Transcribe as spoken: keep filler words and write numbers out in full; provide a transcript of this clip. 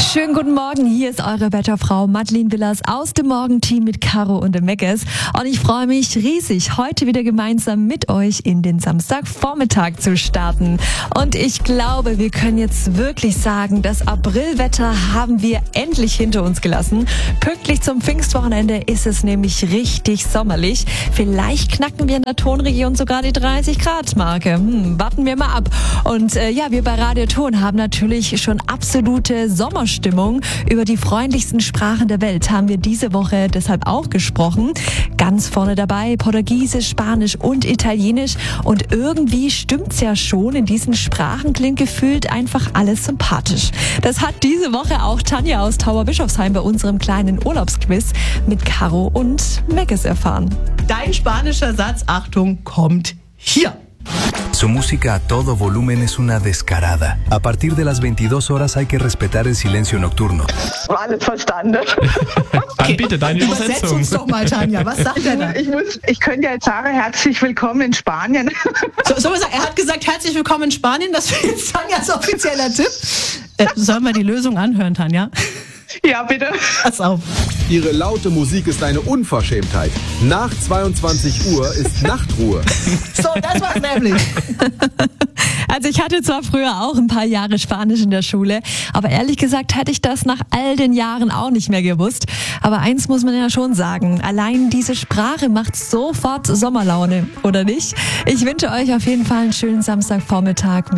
Schönen guten Morgen, hier ist eure Wetterfrau Madeleine Willers aus dem Morgenteam mit Caro und dem Meckes. Und ich freue mich riesig, heute wieder gemeinsam mit euch in den Samstagvormittag zu starten. Und ich glaube, wir können jetzt wirklich sagen, das Aprilwetter haben wir endlich hinter uns gelassen. Pünktlich zum Pfingstwochenende ist es nämlich richtig sommerlich. Vielleicht knacken wir in der Tonregion sogar die dreißig Grad Marke. Hm, warten wir mal ab. Und äh, ja, wir bei Radio Ton haben natürlich schon absolute Sommerstimmung. Über die freundlichsten Sprachen der Welt haben wir diese Woche deshalb auch gesprochen. Ganz vorne dabei Portugiesisch, Spanisch und Italienisch. Und irgendwie stimmt's ja schon. In diesen Sprachen klingt gefühlt einfach alles sympathisch. Das hat diese Woche auch Tanja aus Tauberbischofsheim bei unserem kleinen Urlaubsquiz mit Caro und Meckes erfahren. Dein spanischer Satz, Achtung, kommt hier. Su música a todo volumen es una descarada. A partir de las veintidós horas hay que respetar el silencio nocturno. Alles verstanden. Dann bitte deine Übersetz Übersetzung. uns doch mal, Tanja. Was sagt er da? Ich, muss, ich könnte ja jetzt sagen, herzlich willkommen in Spanien. So, soll man sagen, er hat gesagt, herzlich willkommen in Spanien. Das wäre jetzt Tanjas offizieller Tipp. Äh, sollen wir die Lösung anhören, Tanja? Ja, bitte. Pass auf. Ihre laute Musik ist eine Unverschämtheit. Nach zweiundzwanzig Uhr ist Nachtruhe. So, das war's nämlich. Also ich hatte zwar früher auch ein paar Jahre Spanisch in der Schule, aber ehrlich gesagt hätte ich das nach all den Jahren auch nicht mehr gewusst. Aber eins muss man ja schon sagen, allein diese Sprache macht sofort Sommerlaune, oder nicht? Ich wünsche euch auf jeden Fall einen schönen Samstagvormittag.